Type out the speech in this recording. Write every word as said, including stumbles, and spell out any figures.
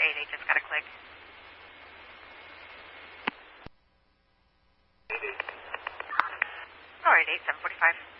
eight eight just got a click. Tower eight eight, seven forty-five.